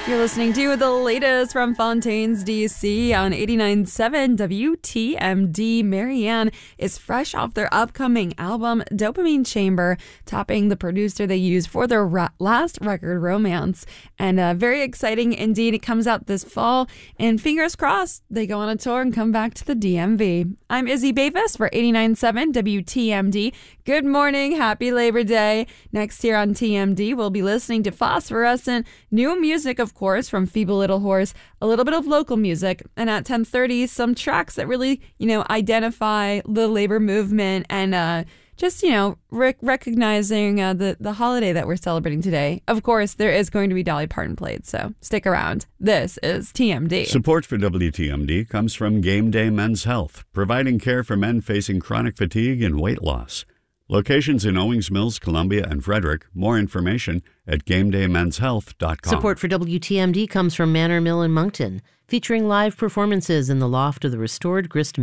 You're listening to the latest from Fontaine's DC on 89.7 WTMD. Marianne is fresh off their upcoming album, Dopamine Chamber, topping the producer they used for their last record, Romance. And very exciting indeed. It comes out this fall, and fingers crossed they go on a tour and come back to the DMV. I'm Izzy Bavis for 89.7 WTMD. Good morning. Happy Labor Day. Next here on TMD, we'll be listening to Phosphorescent, new music, of course, from Feeble Little Horse, a little bit of local music, and at 10:30, some tracks that really, identify the labor movement and just, recognizing the holiday that we're celebrating today. Of course, there is going to be Dolly Parton played, so stick around. This is TMD. Support for WTMD comes from Game Day Men's Health, providing care for men facing chronic fatigue and weight loss. Locations in Owings Mills, Columbia, and Frederick. More information at GameDayMen'sHealth.com. Support for WTMD comes from Manor Mill in Moncton, featuring live performances in the loft of the restored Grist